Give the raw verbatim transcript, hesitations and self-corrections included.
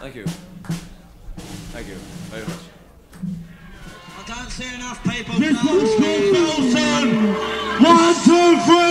Thank you. Thank you very much. I don't see enough people. This one's called Belton. One, two, three.